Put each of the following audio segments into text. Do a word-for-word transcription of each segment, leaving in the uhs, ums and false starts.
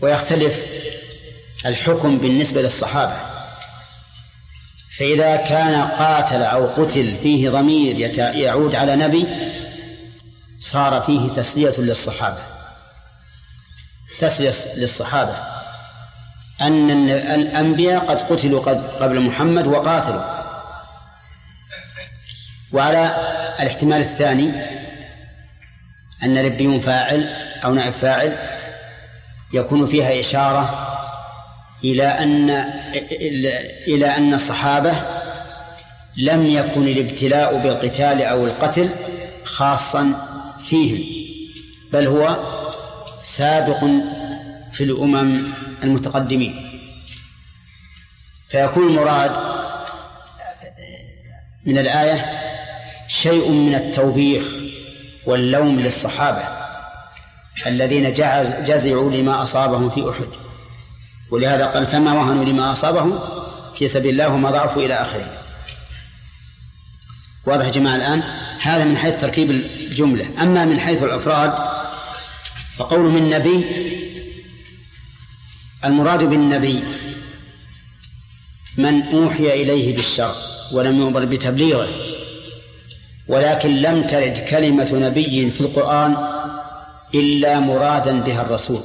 ويختلف الحكم بالنسبة للصحابة، فإذا كان قاتل أو قتل فيه ضمير يعود على نبي صار فيه تسلية للصحابة، تسلية للصحابة أن الأنبياء قد قتلوا قبل محمد وقاتلوا. وعلى الاحتمال الثاني أن ربي فاعل أو نائب فاعل يكون فيها إشارة إلى أن إلى أن الصحابة لم يكن الابتلاء بالقتال أو القتل خاصا فيهم، بل هو سابق في الأمم المتقدمين. فيكون المراد من الآية شيء من التوبيخ واللوم للصحابة الذين جزعوا لما أصابهم في أحد، ولهذا قال فما وهنوا لما أصابهم في سبيل الله وما ضعفوا إلى آخره. واضح يا جماعة الآن؟ هذا من حيث تركيب الجملة. أما من حيث الأفراد فقول من نبي، المراد بالنبي من أوحي إليه بالشرع ولم يؤمر بتبليغه، ولكن لم ترد كلمة نبي في القرآن إلا مرادا بها الرسول،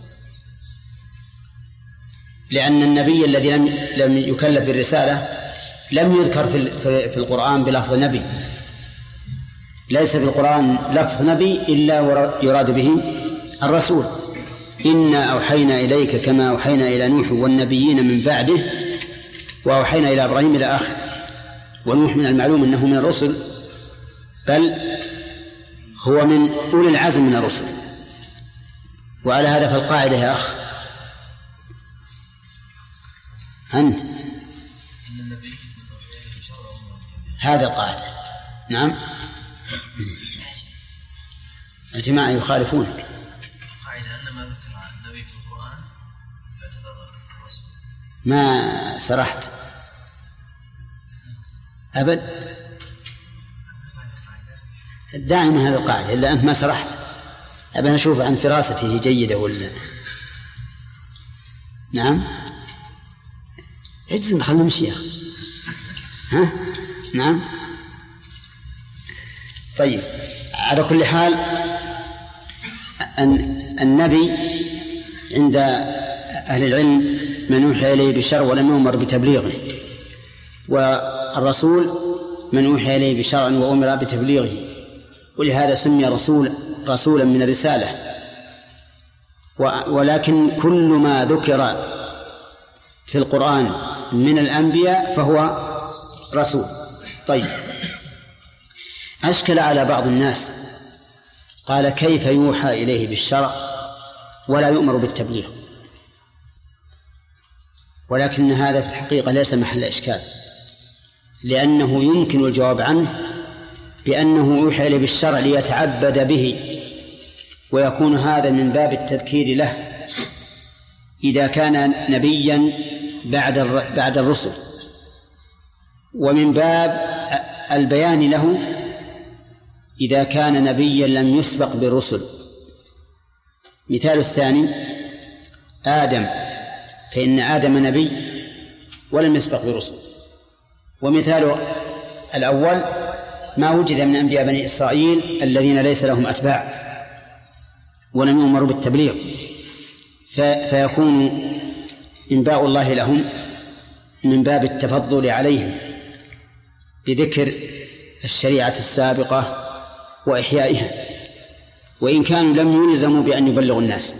لأن النبي الذي لم لم يكلف بالرسالة لم يذكر في في القرآن بلفظ نبي، ليس في القرآن لفظ نبي إلا يراد به الرسول. إنا أوحينا إليك كما أوحينا إلى نوح والنبيين من بعده وأوحينا إلى إبراهيم إلى آخر. ونوح من المعلوم أنه من الرسل، بل هو من أولي العزم من الرسل. وعلى هذا فالقاعدة يا أخ أنت هذا القاعدة. نعم الجماعة يخالفونك. قاعدة أن ما ذكر النبي في القرآن يعتبر الرسول. ما سرحت أبد، دائما هذه القاعدة، إلا أنت ما سرحت. أبي أشوف عن فراسته جيدة ولا. نعم عزم خلنا نمشي يا أخي. ها نعم طيب. على كل حال أن النبي عند أهل العلم من أوحي إليه بالشرع ولم يؤمر بتبليغه، والرسول من أوحي إليه بشرع وأمر بتبليغه، ولهذا سمي رسول رسولا من الرسالة. ولكن كل ما ذكر في القرآن من الأنبياء فهو رسول. طيب أشكل على بعض الناس، قال كيف يوحى إليه بالشرع ولا يؤمر بالتبليغ؟ ولكن هذا في الحقيقة ليس محل إشكال، لأنه يمكن الجواب عنه بأنه يوحى إليه بالشرع ليتعبد به، ويكون هذا من باب التذكير له إذا كان نبيا بعد بعد الرسل، ومن باب البيان له إذا كان نبيا لم يسبق بالرسل. مثال الثاني آدم، فإن آدم نبي ولم يسبق برسل. ومثال الأول ما وجد من أنبياء بني إسرائيل الذين ليس لهم أتباع ولم يؤمروا بالتبليغ، فيكون إنباء الله لهم من باب التفضل عليهم بذكر الشريعة السابقة وإحيائها، وإن كانوا لم يلزموا بأن يبلغوا الناس.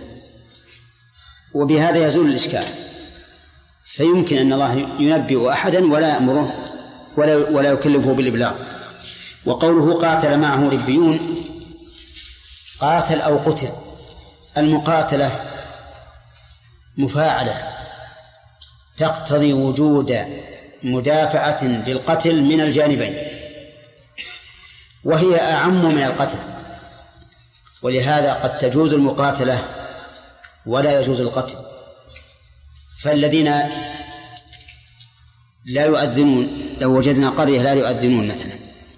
وبهذا يزول الإشكال، فيمكن أن الله ينبئ أحدا ولا يأمره ولا, ولا يكلفه بالإبلاغ. وقوله قاتل معه ربيون، قاتل أو قتل، المقاتلة مفاعلة تقتضي وجود مدافعة بالقتل من الجانبين، وهي أعم من القتل، ولهذا قد تجوز المقاتلة ولا يجوز القتل. فالذين لا يؤذنون، لو وجدنا قرية لا يؤذنون مثلا،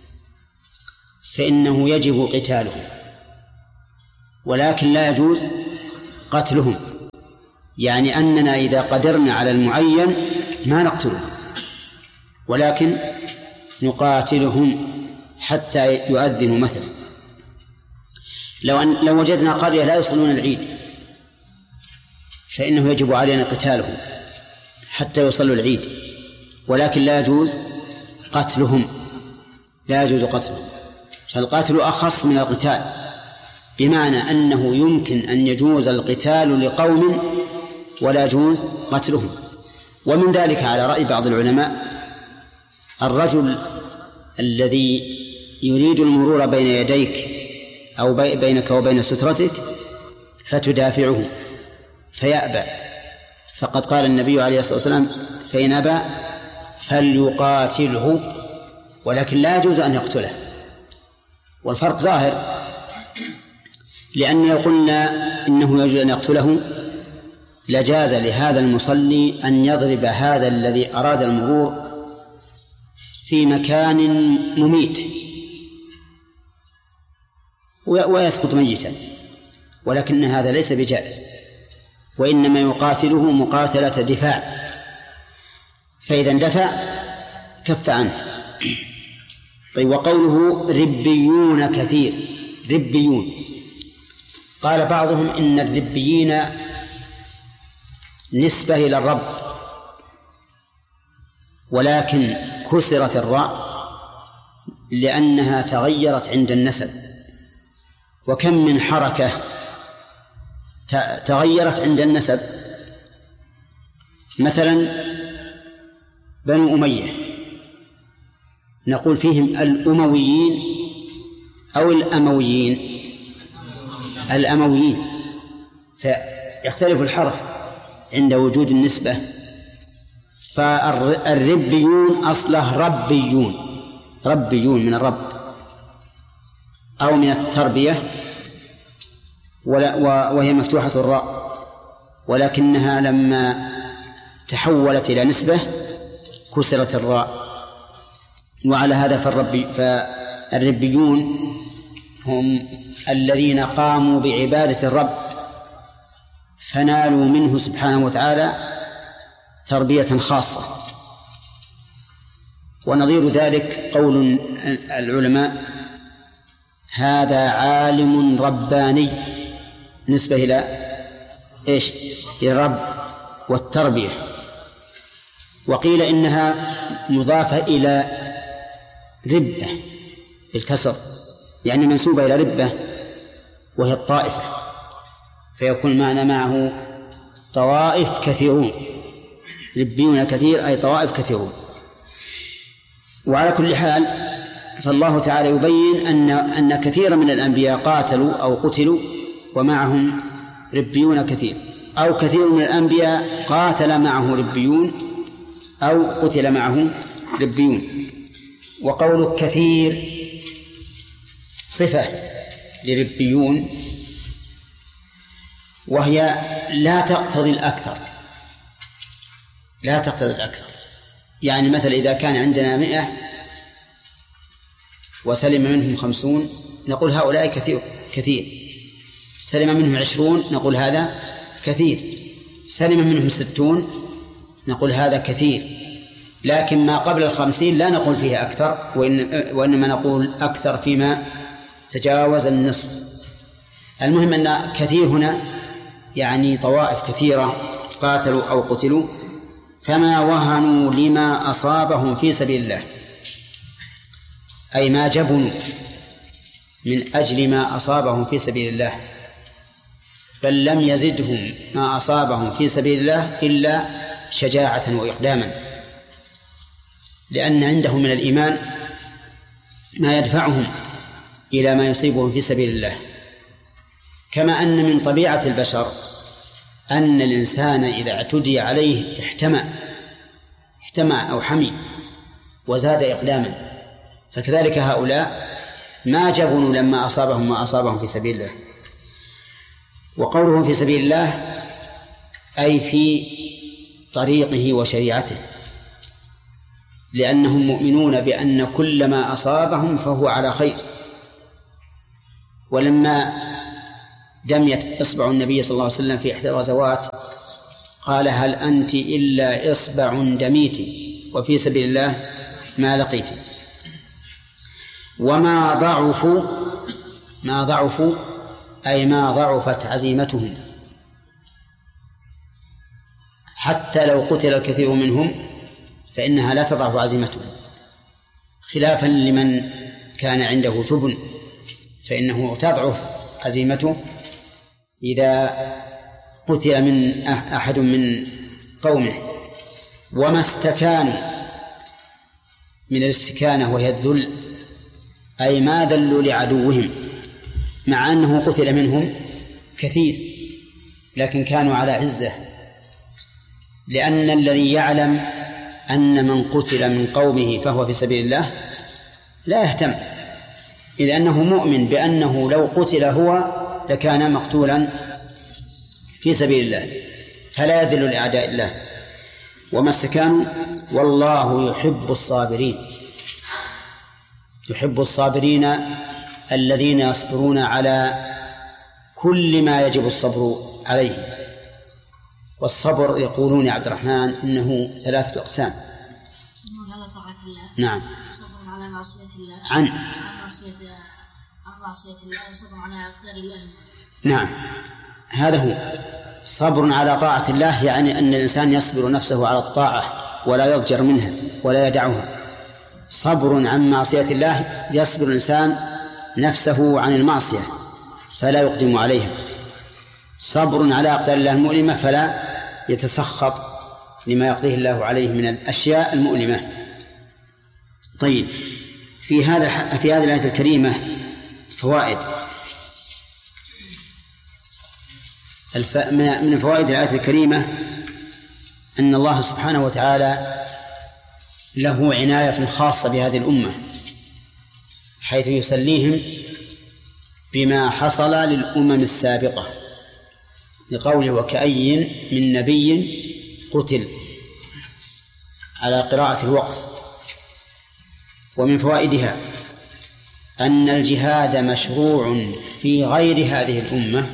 فإنه يجب قتالهم، ولكن لا يجوز قتلهم، يعني أننا إذا قدرنا على المعين ما نقتله، ولكن نقاتلهم حتى يؤذنوا مثلا. لو أن لو وجدنا قرية لا يصلون العيد فإنه يجب علينا قتالهم حتى يصلوا العيد، ولكن لا يجوز قتلهم، لا يجوز قتلهم. فالقتل أخص من القتال، بمعنى أنه يمكن أن يجوز القتال لقوم ولا يجوز قتلهم. ومن ذلك على رأي بعض العلماء الرجل الذي يريد المرور بين يديك أو بينك وبين سترتك فتدافعه فيأبى، فقد قال النبي عليه الصلاة والسلام فإن أبى فليقاتله، ولكن لا يجوز أن يقتله. والفرق ظاهر، لأن لو قلنا إنه يجوز أن يقتله لجاز لهذا المصلي أن يضرب هذا الذي أراد المرور في مكان مميت ويسقط ميتا، ولكن هذا ليس بجائز، وإنما يقاتله مقاتلة دفاع، فإذا اندفع كف عنه. طيب، وقوله ربيون كثير، ربيون، قال بعضهم إن الربيين نسبة إلى الرب، ولكن كسرت الراء لأنها تغيرت عند النسب، وكم من حركة تغيرت عند النسب. مثلا بنو أمية نقول فيهم الأمويين أو الأمويين، الأمويين، فيختلف الحرف عند وجود النسبة. فالربيون أصله ربيون، ربيون من الرب أو من التربية، وهي مفتوحة الراء، ولكنها لما تحولت إلى نسبة كسرت الراء. وعلى هذا فالربي فالربيون هم الذين قاموا بعبادة الرب فنالوا منه سبحانه وتعالى تربية خاصة. ونظير ذلك قول العلماء هذا عالم رباني، نسبة إلى إيش؟ إلى الرب والتربية. وقيل إنها مضافة إلى ربة بالكسر، يعني منسوبة إلى ربة وهي الطائفة، فيكون معنا معه طوائف كثيرون، ربيون كثير أي طوائف كثيرون. وعلى كل حال فالله تعالى يبين أن أن كثيرا من الأنبياء قاتلوا أو قتلوا ومعهم ربيون كثير، أو كثير من الأنبياء قاتل معه ربيون أو قتل معه ربيون. وقول كثير صفة لربيون، وهي لا تقتضي الأكثر، لا تقتضي الأكثر. يعني مثلا إذا كان عندنا مئة وسلم منهم خمسون نقول هؤلاء كثير كثير، سلم منهم عشرون نقول هذا كثير، سلم منهم ستون نقول هذا كثير. لكن ما قبل الخمسين لا نقول فيه أكثر، وإن وإنما نقول أكثر فيما تجاوز النصف. المهم أن كثير هنا يعني طوائف كثيرة قاتلوا أو قتلوا، فما وهنوا لما أصابهم في سبيل الله، أي ما جبنوا من أجل ما أصابهم في سبيل الله، بل لم يزدهم ما أصابهم في سبيل الله إلا شجاعة وإقداما، لأن عندهم من الإيمان ما يدفعهم إلى ما يصيبهم في سبيل الله. كما أن من طبيعة البشر أن الإنسان إذا اعتدي عليه احتمى احتمى أو حمي وزاد إقداما، فكذلك هؤلاء ما جبنوا لما أصابهم ما أصابهم في سبيل الله. وقولهم في سبيل الله أي في طريقه وشريعته، لأنهم مؤمنون بأن كل ما أصابهم فهو على خير. ولما دميت إصبع النبي صلى الله عليه وسلم في إحدى الغزوات قال هل أنت إلا إصبع دميت وفي سبيل الله ما لقيت. وما ضعفوا ما ضعفوا أي ما ضعفت عزيمتهم، حتى لو قتل الكثير منهم فإنها لا تضعف عزيمتهم، خلافا لمن كان عنده جبن فإنه تضعف عزيمته إذا قتل من أحد من قومه. وما استكانوا من الاستكانة وهي الذل، أي ما ذلوا لعدوهم مع أنه قتل منهم كثير لكن كانوا على عزة، لأن الذي يعلم أن من قتل من قومه فهو في سبيل الله لا يهتم، إذ أنه مؤمن بأنه لو قتل هو لكان مقتولا في سبيل الله، فلا يذل لأعداء الله. وما استكانوا والله يحب الصابرين، يحب الصابرين الذين يصبرون على كل ما يجب الصبر عليه. والصبر يقولون يا عبد الرحمن إنه ثلاثة أقسام. صبر على طاعة الله، نعم، صبر على معصية الله، عن عن معصية عن معصية الله، وصبر على أقدار الله. نعم، هذا هو صبر على طاعة الله، يعني أن الإنسان يصبر نفسه على الطاعة ولا يضجر منها ولا يدعها. صبر عن معصية الله يصبر الإنسان نفسه عن المعصية فلا يقدم عليها. صبر على أقدار الله المؤلمة فلا يتسخط لما يقضيه الله عليه من الأشياء المؤلمة. طيب، في هذا في هذه الآية الكريمة فوائد. من فوائد الآية الكريمة أن الله سبحانه وتعالى له عناية خاصة بهذه الأمة، حيث يسليهم بما حصل للأمم السابقة، لقوله وكأي من نبي قتل على قراءة الوقف. ومن فوائدها أن الجهاد مشروع في غير هذه الأمة،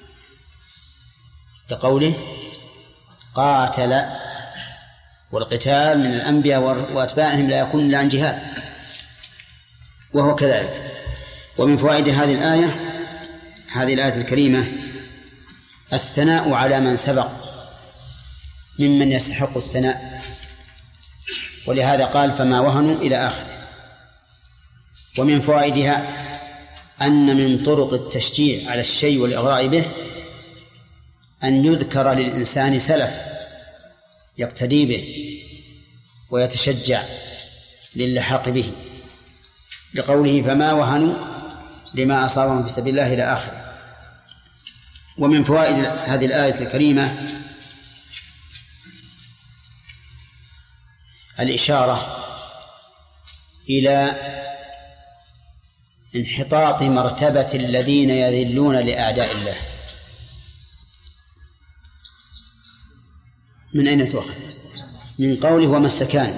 لقوله قاتل، والقتال من الأنبياء وأتباعهم لا يكون إلا عن جهاد، وهو كذلك. ومن فوائد هذه الآية هذه الآية الكريمة الثناء على من سبق ممن يستحق الثناء، ولهذا قال فما وهنوا إلى آخره. ومن فوائدها أن من طرق التشجيع على الشيء والإغراء به أن يذكر للإنسان سلف يقتدي به ويتشجع للحاق به، لقوله فما وهنوا لما أصابهم في سبيل الله إلى آخره. ومن فوائد هذه الآية الكريمة الإشارة إلى انحطاط مرتبة الذين يذلون لأعداء الله. من أين تؤخذ؟ من قوله وما استكان،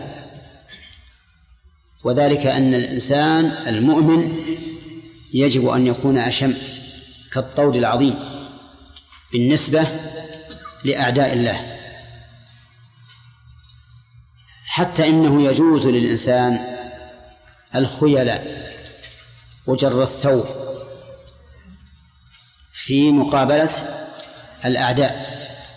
وذلك أن الإنسان المؤمن يجب أن يكون أشم كالطود العظيم بالنسبة لأعداء الله، حتى إنه يجوز للإنسان الخيلاء وجر الثوب في مقابلة الأعداء،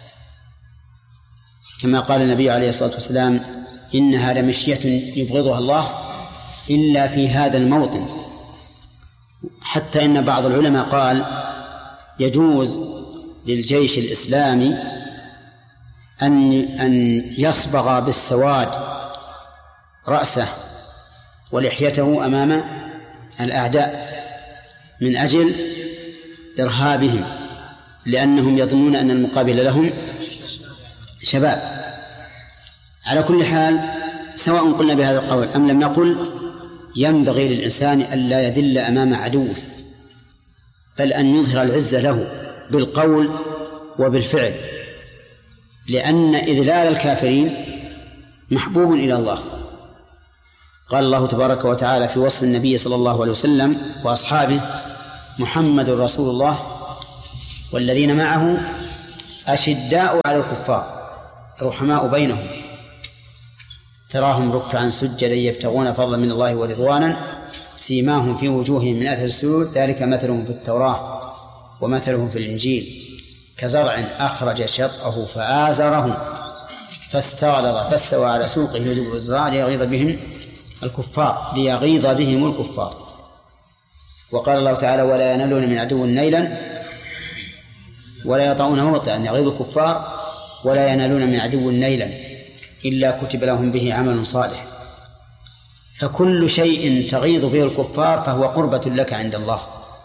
كما قال النبي عليه الصلاة والسلام إنها لمشية يبغضها الله إلا في هذا الموطن. حتى إن بعض العلماء قال يجوز للجيش الإسلامي أن أن يصبغ بالسواد رأسه ولحيته أمام الأعداء من أجل إرهابهم، لأنهم يظنون أن المقابل لهم شباب. على كل حال سواء قلنا بهذا القول أم لم نقل، ينبغي للإنسان ألا يذل أمام عدوه، بل أن يظهر العزة له بالقول وبالفعل، لأن إذلال الكافرين محبوب إلى الله. قال الله تبارك وتعالى في وصف النبي صلى الله عليه وسلم وأصحابه محمد رسول الله والذين معه أشداء على الكفار رحماء بينهم تراهم ركعا سجدا يبتغون فضلا من الله ورضوانا سيماهم في وجوههم من أثر السجود ذلك مثلهم في التوراة ومثلهم في الإنجيل كزرع أخرج شطأه فآزره فاستغلظ فاستوى على سوقه يجب الزراع ليغيظ بهم الكفار ليغيظ بهم الكفار. وقال الله تعالى ولا ينالون من عدو نيلا ولا يطعون موطئا يغيظ الكفار ولا ينالون من عدو نيلا إلا كتب لهم به عمل صالح. فكل شيء تغيظ به الكفار فهو قربة لك عند الله.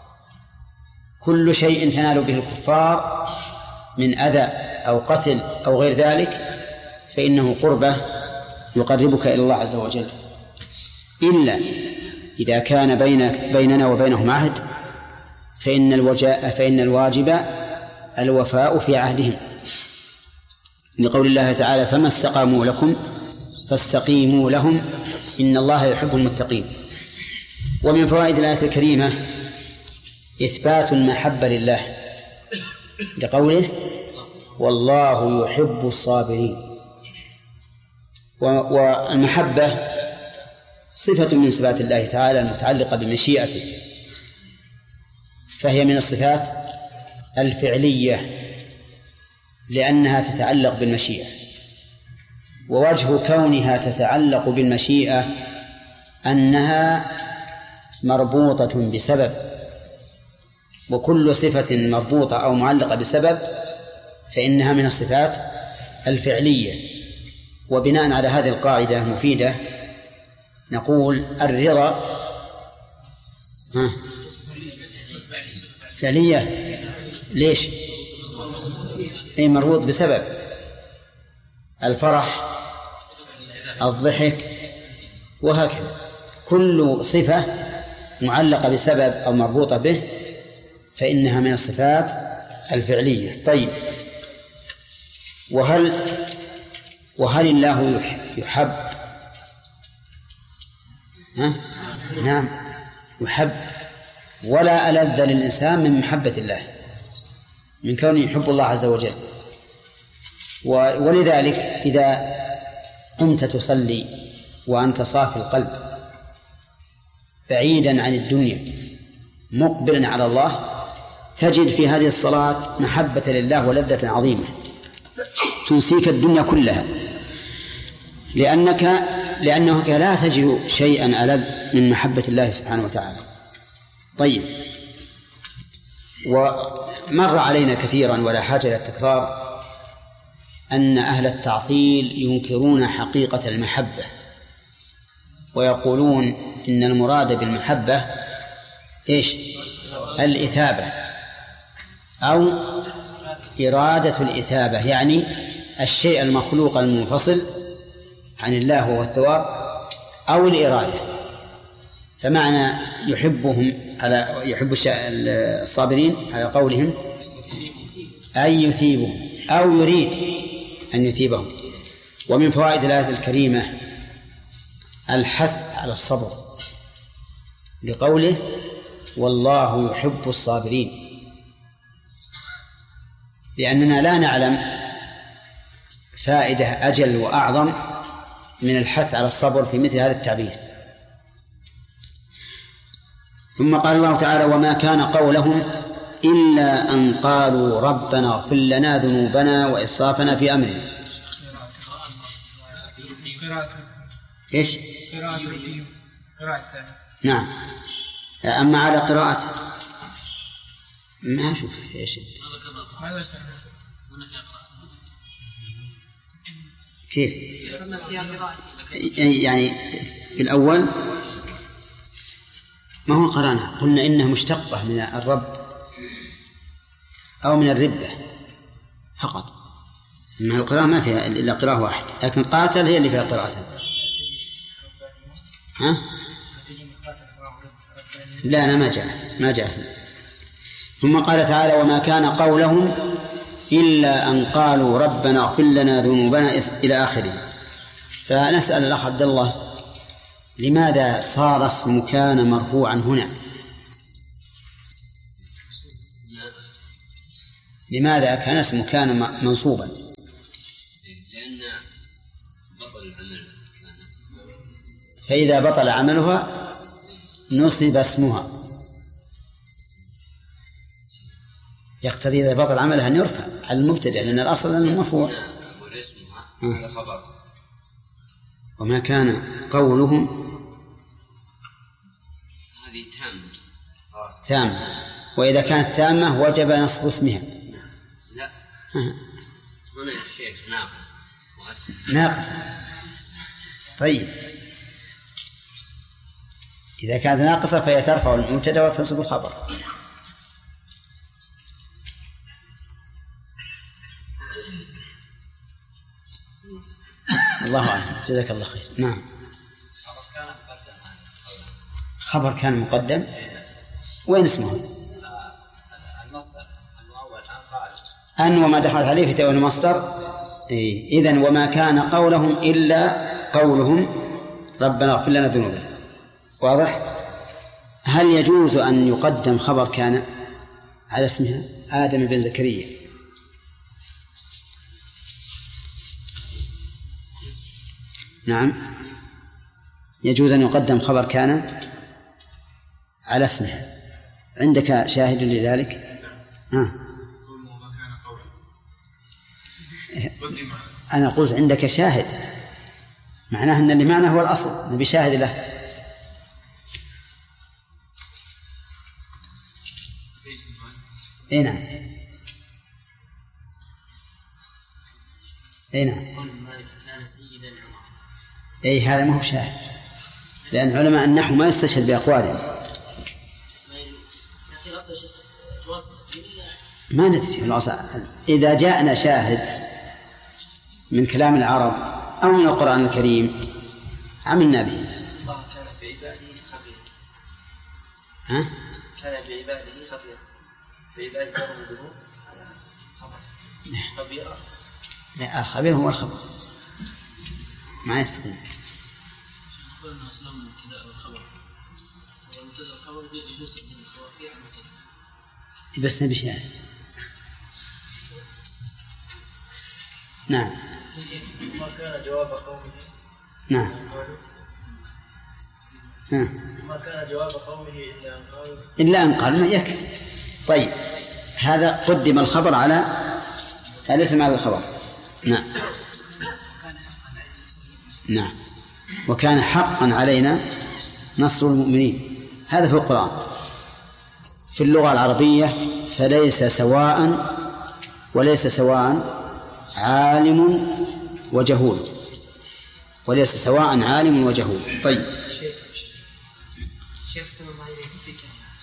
كل شيء تنال به الكفار من أذى أو قتل أو غير ذلك فإنه قربة يقربك إلى الله عز وجل، إلا إذا كان بينك بيننا وبينهم عهد فإن الوجاء فإن الواجب الوفاء في عهدهم، لقول الله تعالى فما استقاموا لكم فاستقيموا لهم إن الله يحب المتقين. ومن فوائد الآية الكريمة إثبات المحبة لله لقوله والله يحب الصابرين. والمحبة صفة من صفات الله تعالى المتعلقة بمشيئته، فهي من الصفات الفعلية لأنها تتعلق بالمشيئة. ووجه كونها تتعلق بالمشيئة أنها مربوطة بسبب، وكل صفة مربوطة أو معلقة بسبب فإنها من الصفات الفعلية. وبناء على هذه القاعدة المفيدة نقول الرضا ها فعلية. ليش؟ أي مربوط بسبب. الفرح الضحك وهكذا كل صفة معلقة بسبب أو مربوطة به فإنها من الصفات الفعلية. طيب وهل وهل الله يحب؟ ها؟ نعم يحب، ولا ألذ للإنسان من محبة الله من كونه يحب الله عز وجل. ولذلك إذا قمت تصلي وأنت صافي القلب بعيدا عن الدنيا مقبلا على الله تجد في هذه الصلاة محبة لله ولذة عظيمة تنسيك الدنيا كلها، لأنك لأنك لا تجد شيئا ألذ من محبة الله سبحانه وتعالى. طيب ومر علينا كثيرا ولا حاجة إلى التكرار أن أهل التعطيل ينكرون حقيقة المحبة ويقولون إن المراد بالمحبة إيش؟ الإثابة أو إرادة الإثابة، يعني الشيء المخلوق المنفصل عن الله وهو الثواب أو الإرادة. فمعنى يحبهم على يحب الصابرين على قولهم أن يثيبهم أو يريد أن يثيبهم. ومن فوائد الآية الكريمة الحث على الصبر لقوله والله يحب الصابرين، لأننا لا نعلم فائدة أجل وأعظم من الحث على الصبر في مثل هذا التعبير. ثم قال الله تعالى وما كان قولهم إلا أن قالوا ربنا اغفر لنا ذنوبنا وإسرافنا في أمرنا. إيش؟ نعم. أما على قراءة ما أشوف إيش كيف يعني في الأول ما هو قرانا قلنا إنها مشتقة من الرب أو من الربة فقط، أما القراءة ما فيها إلا قراءة واحد، لكن قاتل هي اللي فيها قراءة. ها؟ لا أنا ما جاءت ما جاءت. ثم قال تعالى وما كان قولهم إلا أن قالوا ربنا اغفر لنا ذنوبنا إلى آخره. فنسأل الأخ عبد الله لماذا صار اسم كان مرفوعا هنا؟ لماذا كان اسم كان منصوبا؟ لأن فإذا بطل عملها نصب اسمها، يقتضي إذا بطل عملها أن يرفع على المبتدأ لأن الأصل أنه مرفوع. وما كان قولهم هذه تامة تامة، وإذا كانت تامة وجب نصب اسمها. لا هنا الشيخ ناقص ناقص. طيب إذا كانت ناقصة فهي ترفع المبتدأ وتنصب الخبر. الله أعلم. جزاك الله خير. نعم. خبر كان مقدم وين اسمه؟ المصدر المؤول أن قال أن وما دخلت عليه في تأويل المصدر. إيه. إذن وما كان قولهم إلا قولهم ربنا اغفر لنا ذنوبنا. واضح؟ هل يجوز أن يقدم خبر كان على اسمها؟ آدم بن زكريا نعم يجوز أن يقدم خبر كان على اسمها. عندك شاهد لذلك؟ ها. أنا قلت عندك شاهد، معناه أن اللي معنا هو الأصل، نبي شاهد له. أين أين أي هذا ما هو شاهد، لأن علماء النحو ما يستشهد بأقوالهم. ما ندري إذا جاءنا شاهد من كلام العرب أو من القرآن الكريم عملنا به. الله كان بعباده خبيرا. ها؟ كان بعباده خبيرا. بعباده يرمده خبر. خبيرا. لا الخبير هو الخبر ما يستطيع. قلنا أصلا المبتدأ والخبر. والمبتدأ والخبر يجوز تقديم الخبر فيه على المبتدأ. بس نبي شاهد. نعم. ما كان جواب قومه. نعم. ها. ما كان جواب قومه إلا أن قالوا. إلا أن قال ما يكفي. طيب هذا قدم الخبر على الاسم على الخبر. نعم. نعم. وكان حقا علينا نصر المؤمنين. هذا في القرآن. في اللغة العربية فليس سواء وليس سواء عالم وجهول، وليس سواء عالم وجهول. طيب شيخ سلام الله عليك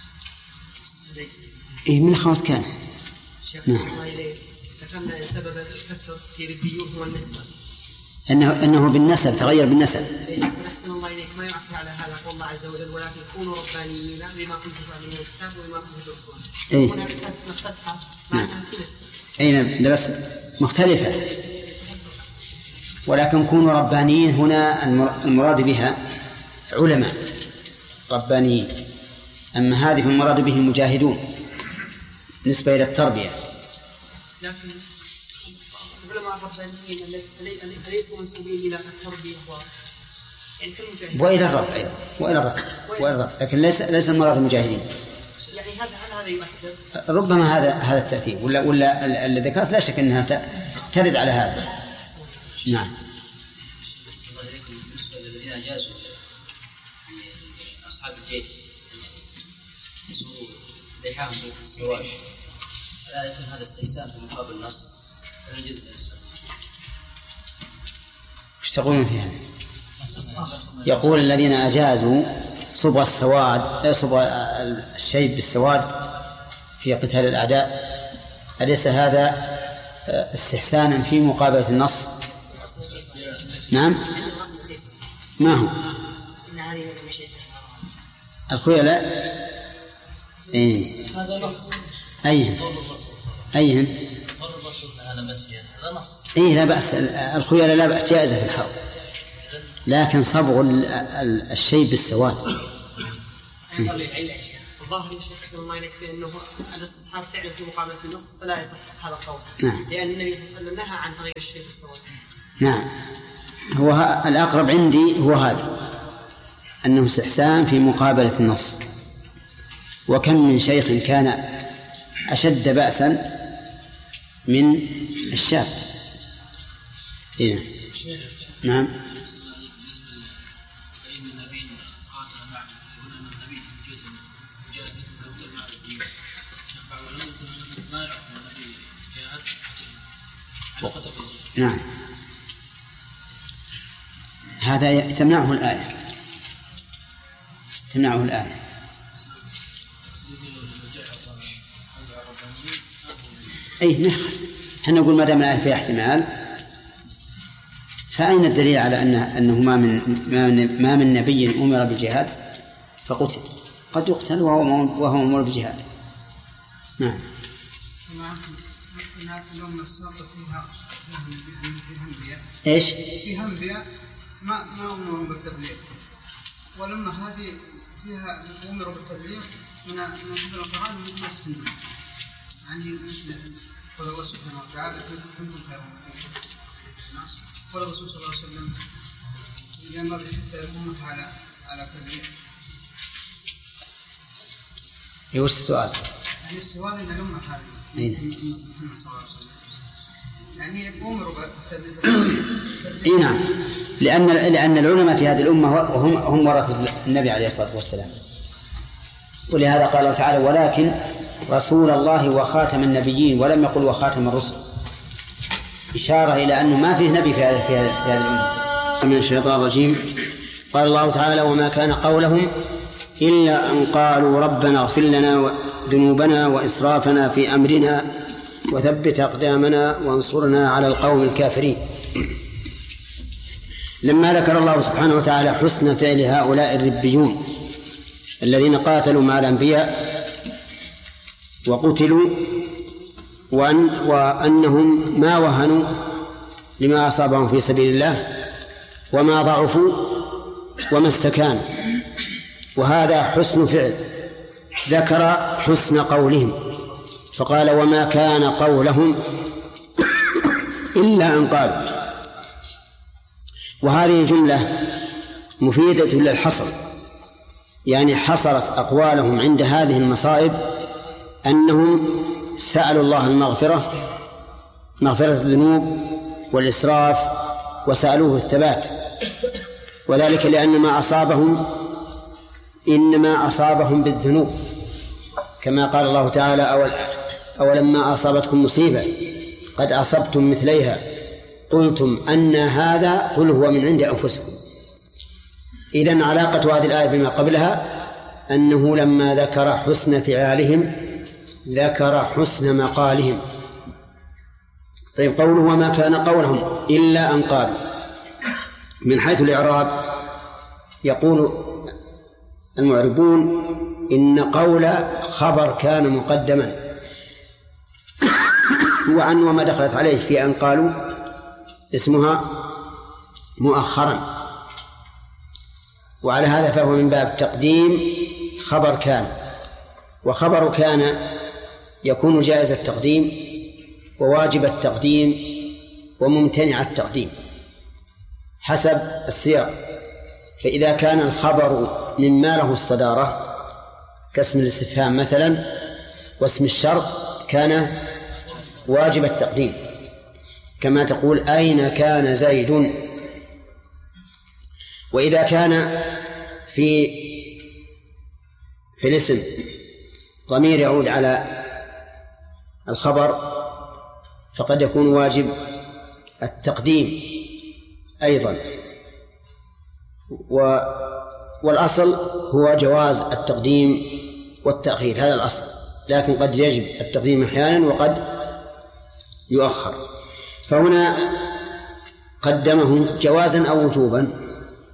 إيه من أخوات كان شيخ سلام الله عليك ذكرنا سبب الكسر في ربيون هو النسبة، أنه أنه بالنسب تغير بالنسب. أحسن الله إليك ما يعطي على هذا قول الله عز وجل ولكن كونوا ربانيين بما كنتم تعلمون الكتاب وبما كنتم تدرسون. إيه. هنا الفتحة معناها في نسبة. أي نعم بس مختلفة، ولكن كونوا ربانيين هنا المراد بها علماء ربانيين، أما هذه فالمراد به مجاهدون نسبة إلى التربية. لكن العلماء الربانيين ليسوا منسوبين إلى التربية يعني كالمجاهدين وإلى الرب أيضا وإلى الرب وإلى الرب، لكن ليس ليس المراد المجاهدين. يعني هذا هل هذا يؤثر؟ ربما هذا هذا التأثير ولا ولا اللي ذكرت لا شك أنها ترد على هذا. نعم. بالنسبة للذين أجازوا أصحاب الجيش يسووا لحاهم في السواج، لا يكون هذا استحسان في مقابل النص ولا الجزء؟ ايش تقولون في هذا؟ يقول الذين أجازوا صبغ السواد صبغ الشيب بالسواد في قتال الأعداء، أليس هذا استحسانا في مقابلة النص؟ نعم. ما هو الخيلاء؟ إيه. هذا نص. أيهن أيهن هذا نص. إيه لا بأس، الخيلاء لا بأس جائزة في الحرب، لكن صبغ الشيء بالسواد. الظاهر يا شيخ سلام الله عليك بأنه الاستصحاب فعلا في مقابلة النص فلا يصح هذا القول. نعم. لأن النبي صلى الله عليه وسلم نهى عن تغيير الشيء بالسواد. نعم. هو الأقرب عندي هو هذا أنه استحسان في مقابلة النص. وكم من شيخ كان أشد بأسا من الشاب. إيه. نعم. نعم، هذا تمنعه الآية، تمنعه الآية. أي نخ احنا نقول ما دام الآية فيها احتمال، فأين الدليل على أن أنه ما من ما من نبي أمر بالجهاد فقتل؟ قد يقتل وهو وهو مأمور بالجهاد. نعم. الأمة السابقة فيها فيها أنبياء. إيش؟ فيها أنبياء ما ما أمروا بالتبليغ، والأمة هذه فيها أمروا بالتبليغ من من قبل القرآن ومن السنة. يعني قال الله سبحانه وتعالى كنتم خير أمة الناس، قال الرسول صلى الله عليه وسلم ينبغي حتى الأمة على على تبليغ. إيه وش السؤال؟ يعني السؤال إن الأمة هذه أين؟ محمد صلى الله عليه وسلم يعني أمروا بالتبليغ. إيه نعم، لأن لأن العلماء في هذه الأمة هم هم ورثة النبي عليه الصلاة والسلام، ولهذا قال الله تعالى ولكن رسول الله وخاتم النبيين، ولم يقل وخاتم الرسل، إشارة إلى أنه ما فيه نبي في هذه في هذه في هذه الأمة. من الشيطان الرجيم. قال الله تعالى وما كان قولهم إلا أن قالوا ربنا اغفر لنا ذنوبنا وإسرافنا في أمرنا وثبت أقدامنا وانصرنا على القوم الكافرين. لما ذكر الله سبحانه وتعالى حسن فعل هؤلاء الربيون الذين قاتلوا مع الأنبياء وقتلوا، وأن وأنهم ما وهنوا لما أصابهم في سبيل الله وما ضعفوا وما استكانوا، وهذا حسن فعل. ذكر حسن قولهم فقال وما كان قولهم إلا أن قالوا، وهذه الجملة مفيدة للحصر، يعني حصرت أقوالهم عند هذه المصائب أنهم سألوا الله المغفرة، مغفرة الذنوب والإسراف، وسألوه الثبات، وذلك لأن ما أصابهم إنما أصابهم بالذنوب، كما قال الله تعالى أول أولما أصابتكم مصيبة قد أصبتم مثليها قلتم أن هذا قل هو من عند أنفسكم. إذن علاقة هذه الآية بما قبلها أنه لما ذكر حسن فعالهم ذكر حسن مقالهم. طيب قوله وما كان قولهم إلا أن قالوا، من حيث الإعراب يقول المعربون إن قول خبر كان مقدما، وعن وما دخلت عليه في أن قالوا اسمها مؤخرا، وعلى هذا فهو من باب تقديم خبر كان، وخبر كان يكون جائز التقديم وواجب التقديم وممتنع التقديم حسب السياق. فإذا كان الخبر مما له الصدارة كاسم الاستفهام مثلا واسم الشرط كان واجب التقديم، كما تقول أين كان زيد. وإذا كان في في الاسم ضمير يعود على الخبر فقد يكون واجب التقديم أيضا، و والأصل هو جواز التقديم والتأخير، هذا الأصل، لكن قد يجب التقديم أحيانا وقد يؤخر. فهنا قدمه جوازا أو وجوبا؟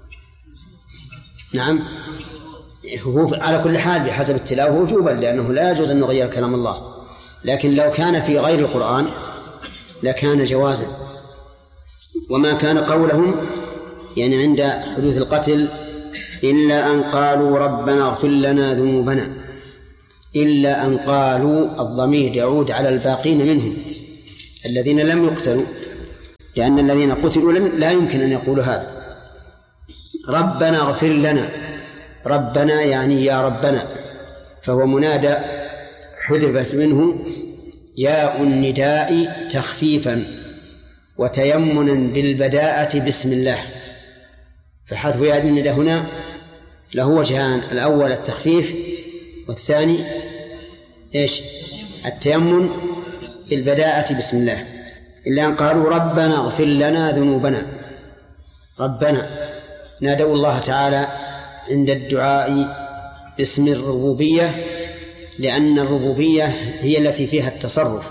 نعم، هو على كل حال بحسب التلاوة وجوبا، لأنه لا يجوز أن نغير كلام الله، لكن لو كان في غير القرآن لكان جوازا. وما كان قولهم يعني عند حدوث القتل إلا أن قالوا ربنا اغفر لنا ذنوبنا، إلا أن قالوا الضمير يعود على الباقين منهم الذين لم يقتلوا، لأن الذين قتلوا لا يمكن أن يقولوا هذا. ربنا اغفر لنا ربنا يعني يا ربنا، فهو منادى حذفت منه ياء النداء تخفيفا وتيمنا بالبداءة بسم الله، فحذف ياء النداء هنا له وجهان: الأول التخفيف، والثاني إيش؟ التيمن بالبداءة بسم الله. إلا أن قالوا ربنا اغفر لنا ذنوبنا. ربنا نادوا الله تعالى عند الدعاء باسم الربوبية، لأن الربوبية هي التي فيها التصرف،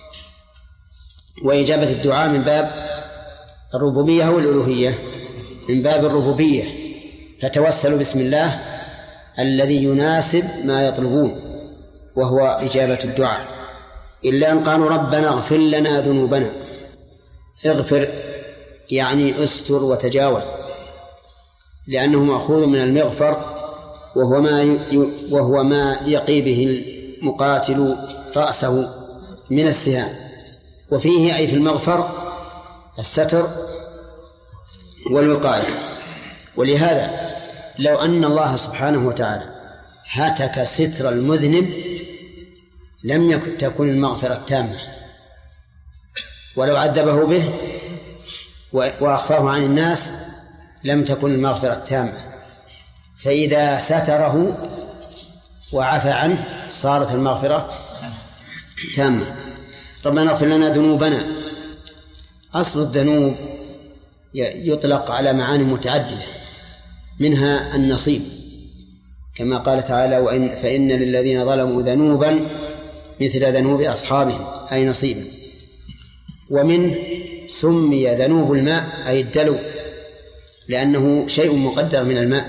وإجابة الدعاء من باب الربوبية والألوهية، من باب الربوبية، فتوسلوا بسم الله الذي يناسب ما يطلبون وهو إجابة الدعاء. إلا أن قالوا ربنا اغفر لنا ذنوبنا. اغفر يعني استر وتجاوز، لأنه مأخوذ من المغفر، وهو ما وهو ما يقي به المقاتل رأسه من السهام، وفيه أي في المغفر الستر والوقاية. ولهذا لو أن الله سبحانه وتعالى هتك ستر المذنب لم يكن تكون المغفرة التامة، ولو عذبه به وأخفاه عن الناس لم تكن المغفرة التامة. فإذا ستره وعفى عنه صارت المغفرة تامة. ربنا اغفر لنا ذنوبنا. أصل الذنوب يطلق على معاني متعددة، منها النصيب، كما قال تعالى وإن فإن للذين ظلموا ذنوبا مثل ذنوب أصحابهم، أي نصيبا. ومن سمي ذنوب الماء أي الدلو، لأنه شيء مقدر من الماء.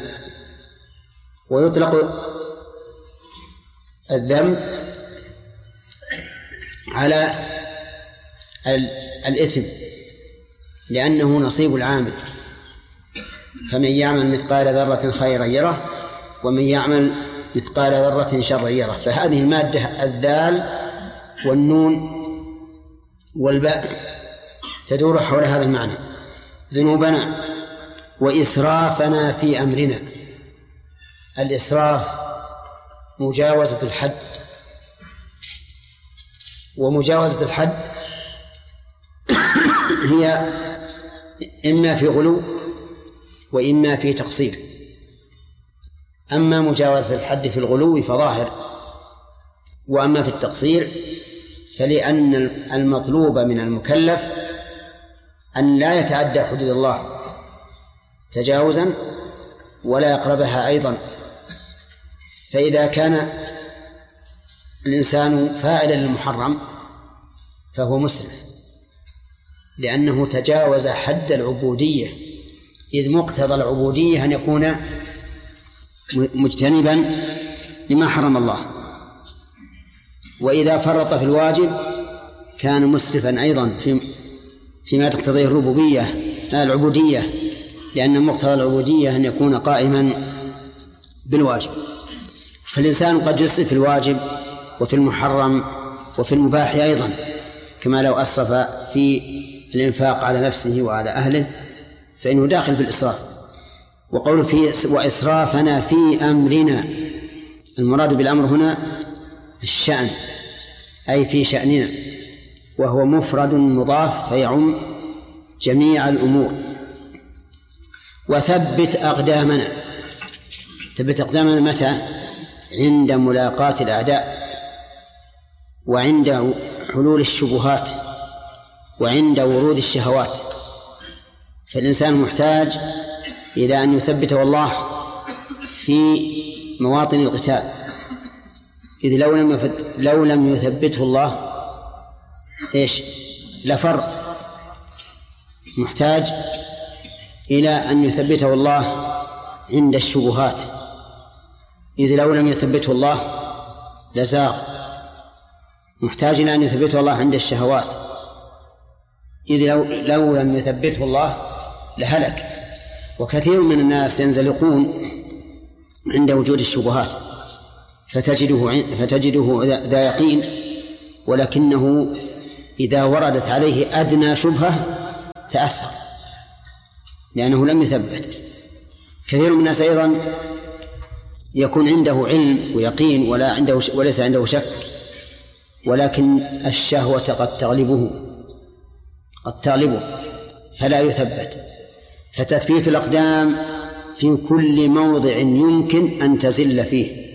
ويطلق الذنب على الإثم لأنه نصيب العامل، فمن يعمل مثقال ذرة خيرا يره ومن يعمل مثقال ذرة شرا يره. فهذه المادة الذال والنون والباء تدور حول هذا المعنى: ذنوبنا وإسرافنا في أمرنا. الإسراف مجاوزة الحد، ومجاوزة الحد هي إما في غلو وإما في تقصير. أما مجاوزة الحد في الغلو فظاهر، وأما في التقصير فلأن المطلوب من المكلف أن لا يتعدى حدود الله تجاوزا ولا يقربها أيضا. فإذا كان الإنسان فاعلا للمحرم فهو مسرف، لأنه تجاوز حد العبودية، إذ مقتضى العبودية أن يكون مجتنبا لما حرم الله. وإذا فرط في الواجب كان مسرفا أيضا في فيما تقتضيه الربوبية العبودية، لأن مقتضى العبودية أن يكون قائما بالواجب. فالإنسان قد يسرف في الواجب وفي المحرم وفي المباح أيضا، كما لو أسرف في الإنفاق على نفسه وعلى أهله فإنه داخل في الإسراف. وقول في وإسرافنا في أمرنا، المراد بالأمر هنا الشأن، أي في شأننا، وهو مفرد مضاف فيعم جميع الأمور. وثبت أقدامنا. ثبت أقدامنا متى؟ عند ملاقاة الأعداء، وعند حلول الشبهات، وعند ورود الشهوات. فالإنسان محتاج إلى أن يثبته الله في مواطن القتال، إذ لو لم يثبت لو لم يثبته الله إيش لفر. محتاج إلى أن يثبته الله عند الشبهات، إذ لو لم يثبته الله لزاغ. محتاج إلى أن يثبته الله عند الشهوات، إذ لو, لو لم يثبته الله لهلك. وكثير من الناس ينزلقون عند وجود الشبهات فتجده, فتجده ذا يقين، ولكنه إذا وردت عليه أدنى شبهة تأثر لأنه لم يثبت. كثير من الناس أيضا يكون عنده علم ويقين ولا عنده وليس عنده شك، ولكن الشهوة قد تغلبه قد تغلبه فلا يثبت. فتثبيت الأقدام في كل موضع يمكن أن تزل فيه،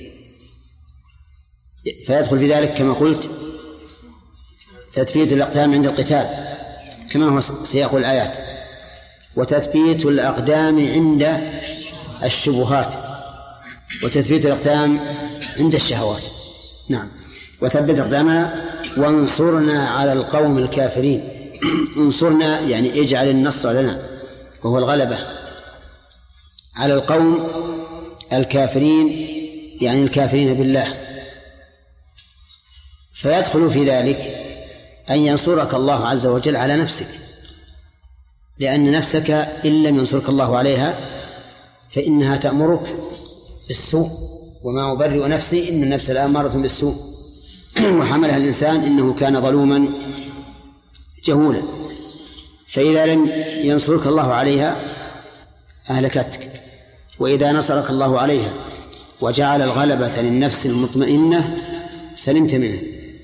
فيدخل في ذلك كما قلت تثبيت الأقدام عند القتال كما هو سياق الآيات، وتثبيت الأقدام عند الشبهات، وتثبيت الأقدام عند الشهوات. نعم. وثبت أقدامنا وانصرنا على القوم الكافرين. انصرنا يعني اجعل النصر لنا وهو الغلبة على القوم الكافرين، يعني الكافرين بالله. فيدخل في ذلك أن ينصرك الله عز وجل على نفسك، لأن نفسك إن لم ينصرك الله عليها فإنها تأمرك بالسوء، وما أبرئ نفسي إن النفس لأمارة بالسوء، وحملها الإنسان إنه كان ظلوما جهولا. فإذا لم ينصرك الله عليها أهلكتك، وإذا نصرك الله عليها وجعل الغلبة للنفس المطمئنة سلمت منها.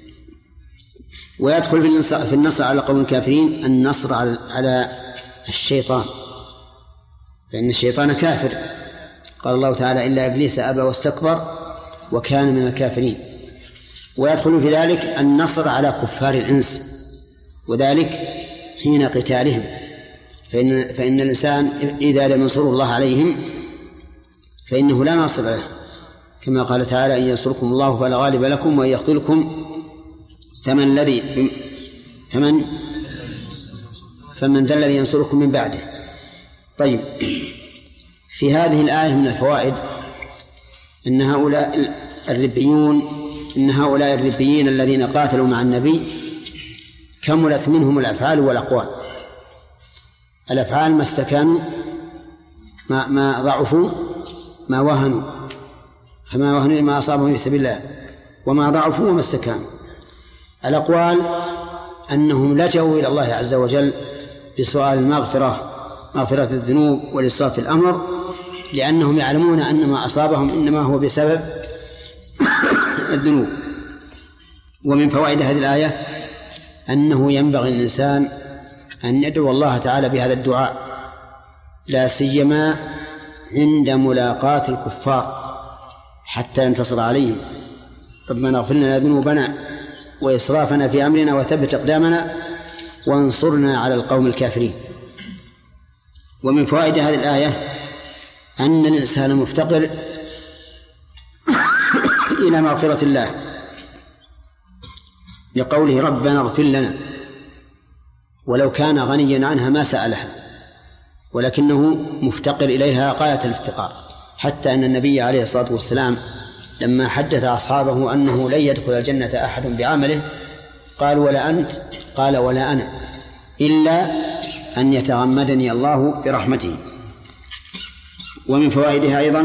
ويدخل في النصر على قوم الكافرين النصر على الشيطان، فإن الشيطان كافر، قال الله تعالى إلا إبليس أبى واستكبر وكان من الكافرين. ويدخل في ذلك النصر على كفار الإنس، وذلك حين قتالهم، فإن, فإن الإنسان إذا لم ينصر الله عليهم فإنه لا ناصر له، كما قال تعالى إن ينصركم الله فلا غالب لكم وإن يخذلكم فمن الذي فمن فمن ذا الذي ينصركم من بعده. طيب، في هذه الآية من الفوائد أن هؤلاء الربيون إن هؤلاء الربيين الذين قاتلوا مع النبي كملت منهم الأفعال والأقوال. الأفعال ما استكانوا، ما, ما ضعفوا، ما وهنوا، فما وهنوا ما أصابهم في سبيل الله، وما ضعفوا وما استكانوا. الأقوال أنهم لجأوا إلى الله عز وجل بسؤال المغفرة، مغفرة الذنوب والإصرار في الأمر، لأنهم يعلمون أن ما أصابهم إنما هو بسبب الذنوب. ومن فوائد هذه الآية أنه ينبغي للإنسان أن يدعو الله تعالى بهذا الدعاء، لا سيما عند ملاقاة الكفار حتى ينتصر عليهم. ربنا اغفر لنا ذنوبنا وإسرافنا في أمرنا وثبت أقدامنا وانصرنا على القوم الكافرين. ومن فوائد هذه الآية أن الإنسان مفتقر إلى مغفرة الله، لقوله ربنا اغفر لنا، ولو كان غنيا عنها ما سألها، ولكنه مفتقر إليها غاية الافتقار، حتى أن النبي عليه الصلاة والسلام لما حدث أصحابه أنه لن يدخل الجنة أحد بعمله قال ولا أنت؟ قال ولا أنا، إلا أن يتغمدني الله برحمته. ومن فوائدها أيضا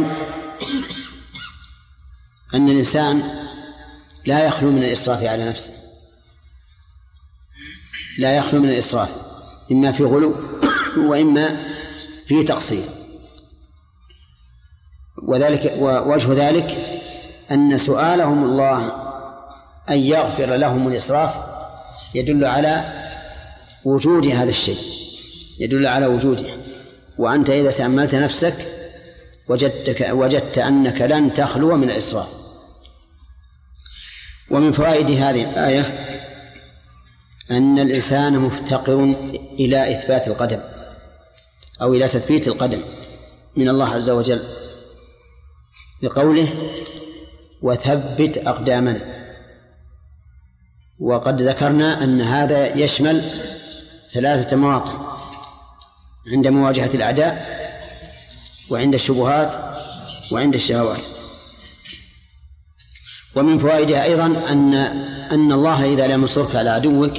أن الإنسان لا يخلو من الإسراف على نفسه، لا يخلو من الإسراف، إما في غلو وإما في تقصير. وذلك ووجه ذلك أن سؤالهم الله أن يغفر لهم الإسراف يدل على وجود هذا الشيء، يدل على وجوده. وأنت إذا تأملت نفسك وجدتك وجدت أنك لن تخلو من الإسراف. ومن فوائد هذه الآية أن الإنسان مفتقر إلى إثبات القدم أو إلى تثبيت القدم من الله عز وجل، لقوله وثبت أقدامنا. وقد ذكرنا أن هذا يشمل ثلاثة مواطن: عند مواجهة الأعداء، وعند الشبهات، وعند الشهوات. ومن فوائدها أيضا أن أن الله إذا لم ينصرك على عدوك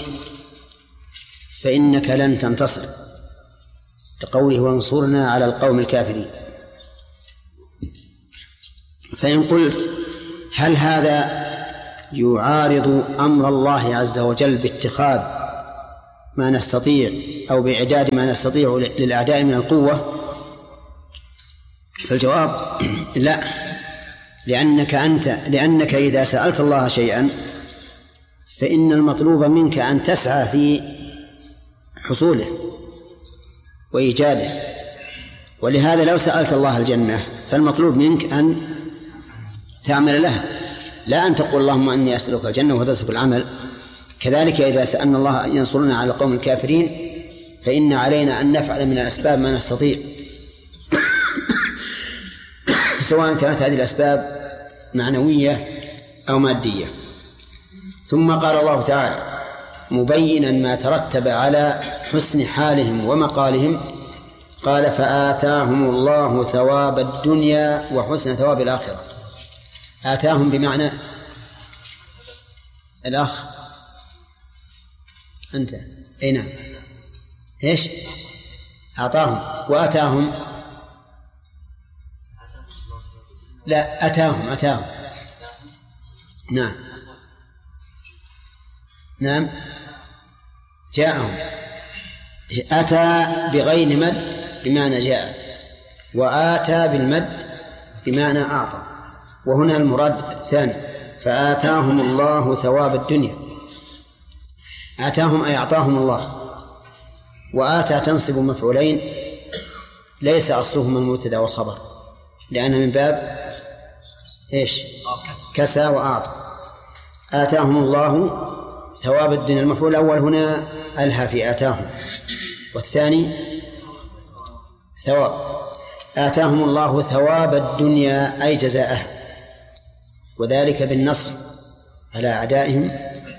فإنك لن تنتصر، لقوله وانصرنا على القوم الكافرين. فإن قلت هل هذا يعارض أمر الله عز وجل باتخاذ ما نستطيع أو بإعداد ما نستطيع للأعداء من القوة؟ فالجواب لا، لأنك أنت لأنك إذا سألت الله شيئا فإن المطلوب منك أن تسعى في حصوله وإيجاده. ولهذا لو سألت الله الجنة فالمطلوب منك أن تعمل لها، لا أن تقول اللهم أني أسألك الجنة وتترك العمل. كذلك إذا سألنا الله أن ينصرنا على القوم الكافرين فإن علينا أن نفعل من الأسباب ما نستطيع سواء كانت هذه الأسباب معنوية أو مادية. ثم قال الله تعالى مبينا ما ترتب على حسن حالهم ومقالهم قال فآتاهم الله ثواب الدنيا وحسن ثواب الآخرة. آتاهم بمعنى الأخ أنت أي نعم إيش أعطاهم وآتاهم لا أتاهم أتاهم نعم نعم جاءهم. أتى بغير مد بمعنى جاء، وآتى بالمد بمعنى أعطى، وهنا المراد الثاني فآتاهم الله ثواب الدنيا. آتاهم أي أعطاهم الله، وآتى تنصب مفعولين ليس أصلهما المبتدأ والخبر لأنها من باب إيش كسى وأعطى. آتاهم الله ثواب الدنيا، المفعول الأول هنا ألها في آتاهم، والثاني ثواب. آتاهم الله ثواب الدنيا أي جزاءها، وذلك بالنصر على أعدائهم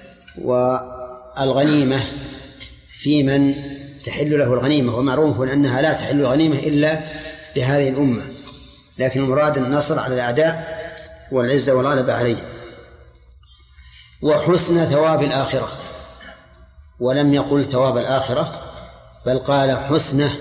والغنيمة في من تحل له الغنيمة، ومعروف أنها لا تحل الغنيمة إلا لهذه الأمة، لكن المراد النصر على الأعداء والعزة والغلبة عليهم. وحسن ثواب الآخرة، ولم يقل ثواب الآخرة بل قال حسنه،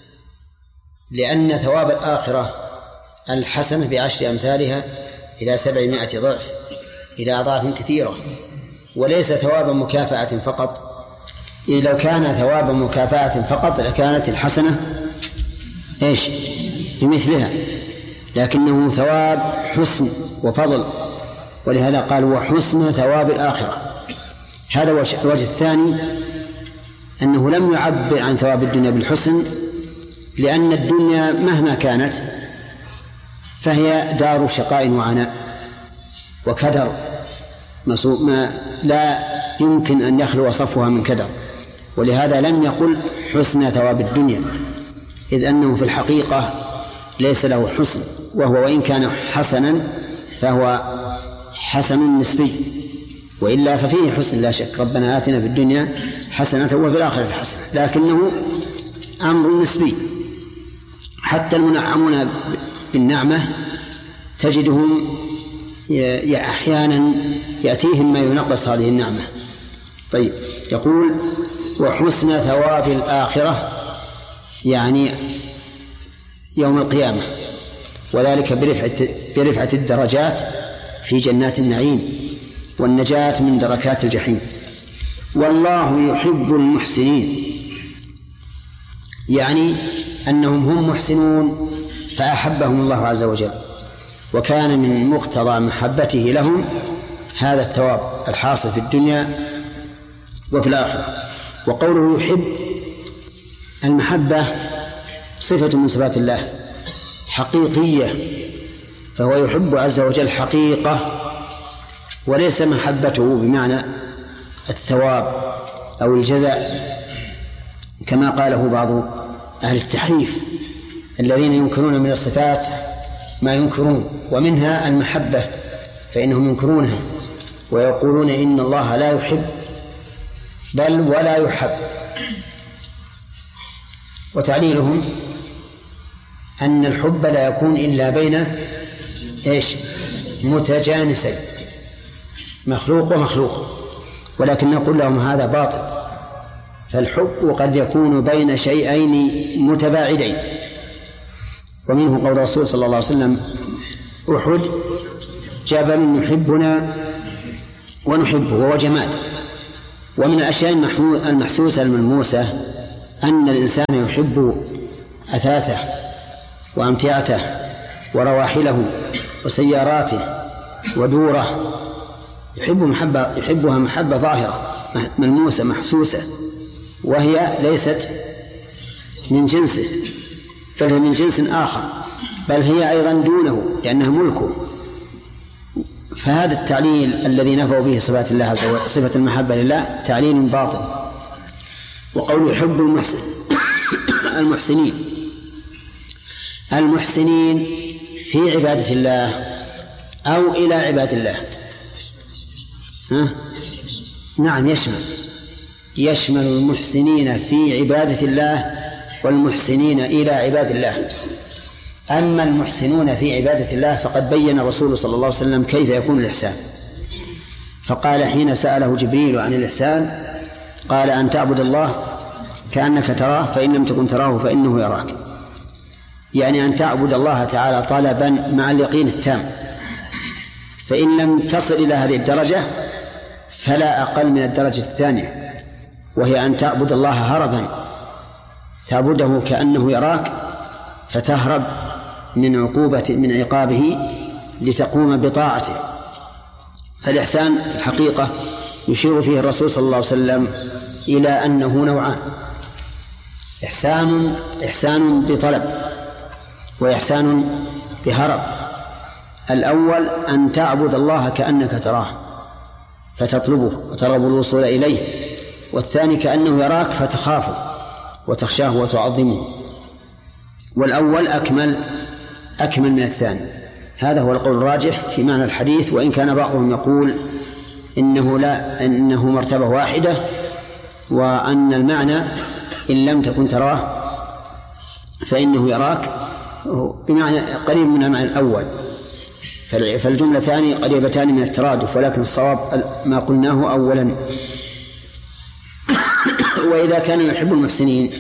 لأن ثواب الآخرة الحسنة بعشر أمثالها إلى سبعمائة ضعف إلى أضعاف كثيرة، وليس ثواب مكافأة فقط. إذا لو كان ثواب مكافأة فقط لكانت الحسنة إيش بمثلها، لكنه ثواب حسن وفضل، ولهذا قال وحسن ثواب الآخرة. هذا الوجه الثاني أنه لم يعبر عن ثواب الدنيا بالحسن، لأن الدنيا مهما كانت فهي دار شقاء وعناء وكدر، ما لا يمكن أن يخلو صفها من كدر، ولهذا لم يقل حسن ثواب الدنيا، إذ أنه في الحقيقة ليس له حسن، وهو وإن كان حسنا فهو حسن نسبي، وإلا ففيه حسن لا شك. ربنا آتنا في الدنيا حسنة وفي الآخرة حسنة، لكنه أمر نسبي. حتى المنعمون بالنعمة تجدهم أحيانا يأتيهم ما ينقص هذه النعمة. طيب، يقول وحسن ثواب الآخرة يعني يوم القيامة، وذلك برفعة, برفعة الدرجات في جنات النعيم والنجاة من دركات الجحيم. والله يحب المحسنين، يعني أنهم هم محسنون فأحبهم الله عز وجل، وكان من مقتضى محبته لهم هذا الثواب الحاصل في الدنيا وفي الآخرة. وقوله يحب، المحبة صفة من صفات الله حقيقية، فهو يحب عز وجل حقيقة، وليس محبته بمعنى الثواب أو الجزاء كما قاله بعض أهل التحريف الذين ينكرون من الصفات ما ينكرون، ومنها المحبة فإنهم ينكرونها ويقولون إن الله لا يحب بل ولا يحب. وتعليلهم أن الحب لا يكون إلا بين إيش متجانسين، مخلوق ومخلوق، ولكن نقول لهم هذا باطل، فالحب قد يكون بين شيئين متباعدين. ومنه قول الرسول صلى الله عليه وسلم أحد جبل يحبنا ونحبه وهو جماد. ومن الأشياء المحسوسة الملموسة أن الإنسان يحب أثاثه وأمتعته ورواحله وسياراته ودوره، يحب محبة يحبها محبة ظاهرة ملموسة محسوسة، وهي ليست من جنسه بل هي من جنس آخر، بل هي أيضا دونه لأنها ملكه. فهذا التعليل الذي نفوا به صفات الله عز وجل صفة المحبة لله تعليل باطل. وقول يحب المحسن المحسنين المحسنين في عبادة الله أو إلى عباد الله. ها؟ نعم يشمل يشمل المحسنين في عبادة الله والمحسنين إلى عباد الله. أما المحسنون في عبادة الله فقد بين الرسول صلى الله عليه وسلم كيف يكون الإحسان، فقال حين سأله جبريل عن الإحسان قال أن تعبد الله كأنك تراه فإن لم تكن تراه فإنه يراك، يعني أن تعبد الله تعالى طلبا مع اليقين التام، فإن لم تصل إلى هذه الدرجة فلا أقل من الدرجة الثانية، وهي أن تعبد الله هربا، تعبده كأنه يراك فتهرب من عقوبة من عقابه لتقوم بطاعته. فالإحسان في الحقيقة يشير فيه الرسول صلى الله عليه وسلم إلى أنه نوعان: إحسان إحسان بطلب وإحسان بهرب. الأول أن تعبد الله كأنك تراه فتطلبه وترغب الوصول إليه، والثاني كأنه يراك فتخافه وتخشاه وتعظمه. والأول أكمل أكمل من الثاني. هذا هو القول الراجح في معنى الحديث، وإن كان بعضهم يقول إنه لا إنه مرتبة واحدة، وأن المعنى إن لم تكن تراه فإنه يراك بمعنى قريب من المعنى الأول، فالجملتان قريبتان من الترادف، ولكن الصواب ما قلناه أولا. وإذا كان يحب المحسنين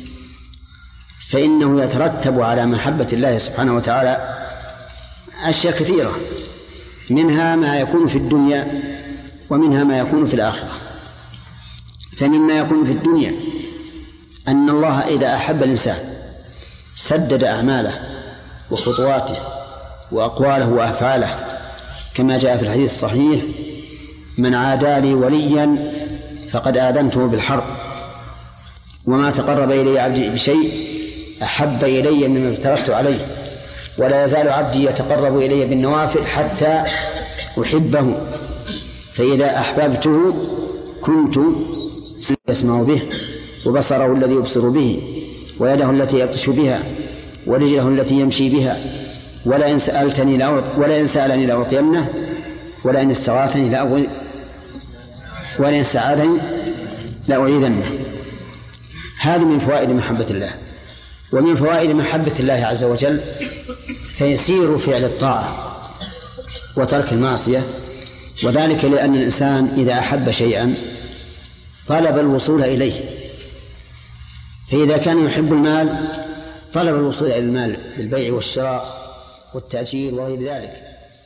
فإنه يترتب على محبة الله سبحانه وتعالى أشياء كثيرة، منها ما يكون في الدنيا ومنها ما يكون في الآخرة. فمما يكون في الدنيا أن الله إذا أحب الإنسان سدد أعماله وخطواته وأقواله وأفعاله، كما جاء في الحديث الصحيح: من عادى لي وليا فقد آذنته بالحرب، وما تقرب إلي عبدي بشيء أحب إلي مما افترضت عليه، ولا يزال عبدي يتقرب إلي بالنوافل حتى أحبه، فإذا أحببته كنت يسمع به وبصره الذي يبصر به ويده التي يبطش بها ورجله التي يمشي بها، ولئن سألتني ولئن سألني لأعطينه ولئن استغاثني لأغوي ولئن استعاذني لأعيذنه. هذه من فوائد محبة الله. ومن فوائد محبة الله عز وجل تيسير فعل الطاعة وترك المعصية، وذلك لأن الإنسان إذا أحب شيئا طلب الوصول إليه، فإذا كان يحب المال طلب الوصول إلى المال بالبيع والشراء والتأجير وغير ذلك.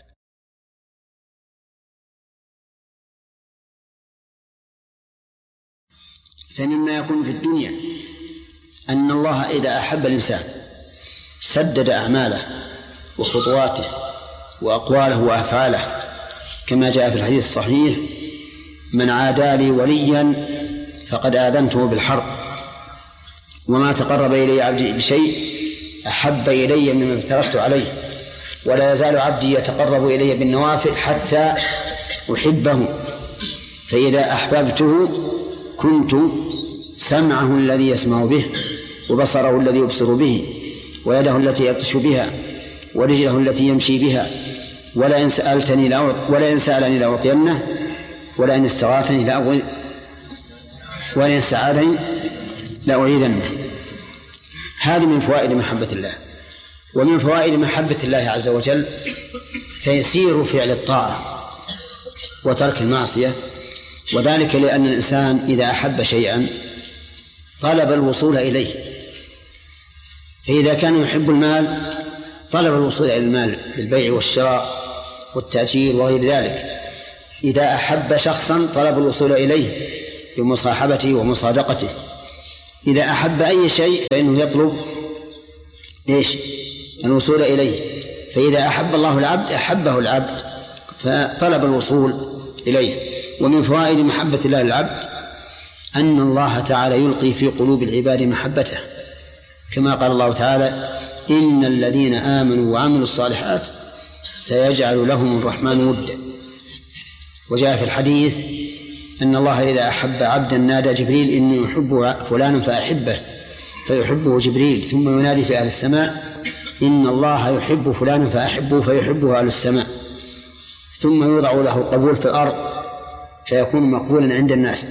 فمما يكون في الدنيا أن الله إذا أحب الإنسان سدد أعماله وخطواته وأقواله وأفعاله، كما جاء في الحديث الصحيح: من عادى لي وليا فقد آذنته بالحرب، وما تقرب إلي عبدي بشيء أحب إلي مما افترضت عليه، ولا يزال عبدي يتقرب إلي بالنوافل حتى أحبه، فإذا أحببته كنت سمعه الذي يسمع به وبصره الذي يبصر به ويده التي يبطش بها ورجله التي يمشي بها، ولئن سألتني لأعط ولئن سألني لأعطينه ولئن استغاثني لأغوي ولئن استعاذني لأعيذنه. هذه من فوائد محبة الله. ومن فوائد محبة الله عز وجل تيسير فعل الطاعة وترك المعصية، وذلك لأن الإنسان إذا أحب شيئا طلب الوصول إليه، فإذا كان يحب المال طلب الوصول إلى المال بالبيع والشراء والتأجير وغير ذلك. إذا أحب شخصا طلب الوصول إليه بمصاحبته ومصادقته. إذا أحب أي شيء فإنه يطلب إيش؟ الوصول إليه، فإذا أحب الله العبد أحبه العبد فطلب الوصول إليه. ومن فوائد محبة الله للعبد أن الله تعالى يلقي في قلوب العباد محبته، كما قال الله تعالى: إن الذين آمنوا وعملوا الصالحات سيجعل لهم الرحمن ودا. وجاء في الحديث أن الله إذا أحب عبدا نادى جبريل: إني أحب فلانا فأحبه، فيحبه جبريل، ثم ينادي في أهل السماء: إن الله يحب فلانا فأحبه، فيحبه أهل السماء، ثم يوضع له القبول في الأرض فيكون مقبولا عند الناس.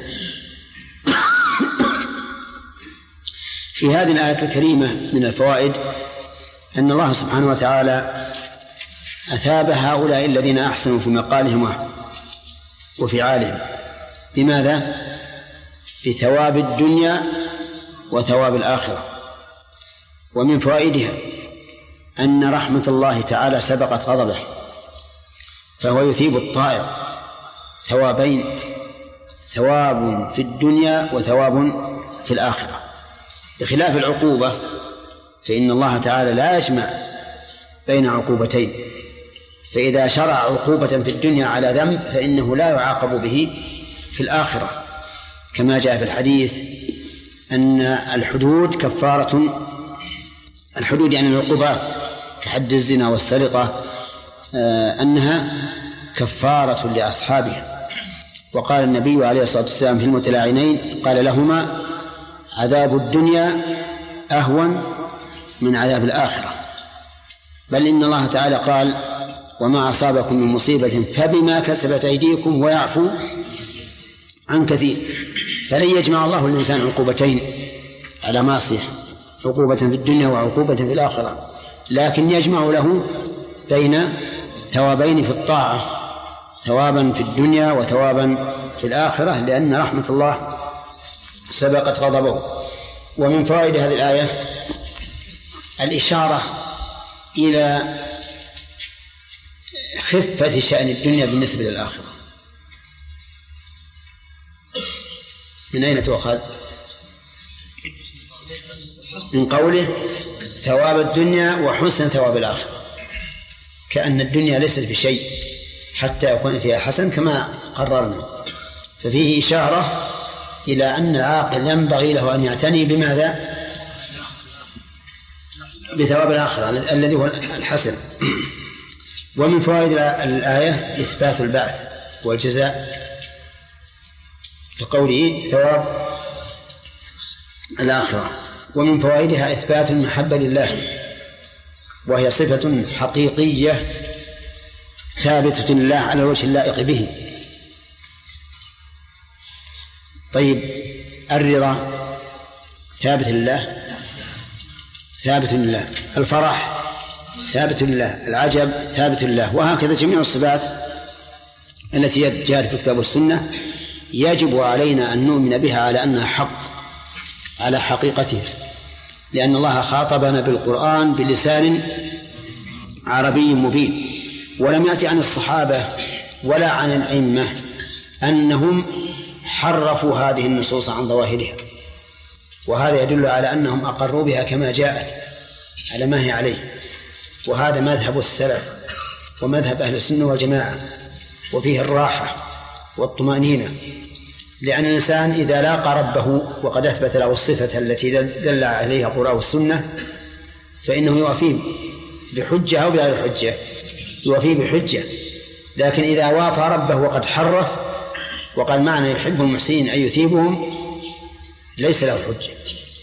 في هذه الآية الكريمة من الفوائد أن الله سبحانه وتعالى أثاب هؤلاء الذين أحسنوا في مقالهم وفعالهم بماذا؟ بثواب الدنيا وثواب الآخرة. ومن فوائدها أن رحمة الله تعالى سبقت غضبه، فهو يثيب الطائع ثوابين: ثواب في الدنيا وثواب في الآخرة، بخلاف العقوبة فإن الله تعالى لا يجمع بين عقوبتين، فإذا شرع عقوبة في الدنيا على ذنب فإنه لا يعاقب به في الآخرة، كما جاء في الحديث أن الحدود كفارة، الحدود يعني العقوبات كحد الزنا والسرقة أنها كفارة لأصحابها. وقال النبي عليه الصلاة والسلام في المتلاعنين قال لهما: عذاب الدنيا أهون من عذاب الآخرة. بل إن الله تعالى قال: وما أصابكم من مصيبة فبما كسبت أيديكم ويعفو عن كثير. فلن يجمع الله الإنسان عقوبتين على معصية، عقوبة في الدنيا وعقوبة في الآخرة، لكن يجمع له بين ثوابين في الطاعة، ثوابا في الدنيا وثوابا في الآخرة، لأن رحمة الله سبقت غضبه. ومن فوائد هذه الآية الإشارة إلى خفة شأن الدنيا بالنسبة للآخرة. من أين تؤخذ؟ من قوله ثواب الدنيا وحسن ثواب الآخرة، كأن الدنيا ليست بشيء حتى يكون فيها حسن كما قررنا. ففيه إشارة إلى أن العاقل ينبغي له أن يعتني بماذا؟ بثواب الآخرة الذي هو الحسن. ومن فوائد الآية إثبات البعث والجزاء لقوله ثواب الآخرة. ومن فوائدها إثبات المحبة لله، وهي صفة حقيقية ثابتة لله على الوجه اللائق به. طيب، الرضا ثابت لله ثابت لله، الفرح ثابت لله، العجب ثابت لله، وهكذا جميع الصفات التي جاءت في الكتاب والسنة يجب علينا أن نؤمن بها على أنها حق على حقيقتها، لأن الله خاطبنا بالقرآن بلسان عربي مبين. ولم يأتي عن الصحابة ولا عن الأئمة أنهم حرفوا هذه النصوص عن ظواهرها، وهذا يدل على أنهم أقروا بها كما جاءت على ما هي عليه. وهذا مذهب السلف ومذهب أهل السنة والجماعة، وفيه الراحة والطمأنينة، لأن الإنسان إذا لاقى ربه وقد أثبت له الصفة التي دل عليها القرآن والسنة فإنه يوافيه بحجة أو بغير حجة، يوافيه بحجة. لكن إذا وافى ربه وقد حرف وقال معنى يحب المحسنين أن يثيبهم ليس له حجة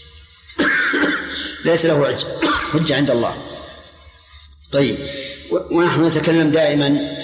ليس له حجة عند الله. طيب، ونحن نتكلم دائما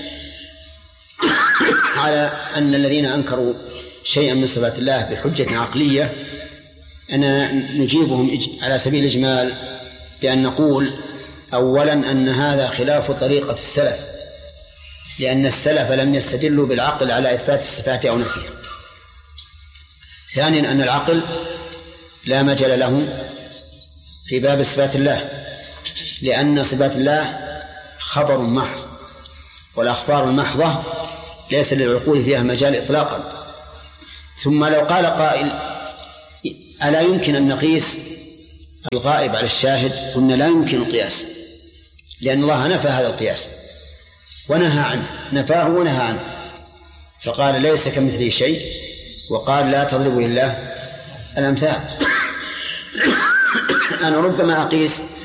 على أن الذين أنكروا شيئا من صفات الله بحجة عقلية أننا نجيبهم على سبيل الإجمال بأن نقول أولا أن هذا خلاف طريقة السلف، لأن السلف لم يستدلوا بالعقل على إثبات الصفات أو نفيها. ثانيا أن العقل لا مجال له في باب صفات الله، لأن صفات الله خبر محض، والأخبار المحضة ليس للعقول فيها مجال إطلاقا. ثم لو قال قائل ألا يمكن أن نقيس الغائب على الشاهد؟ قلنا لا يمكن القياس، لأن الله نفى هذا القياس ونهى عنه، نفاه ونهى عنه، فقال ليس كمثله شيء، وقال لا تضربوا لله الأمثال. أنا ربما أقيس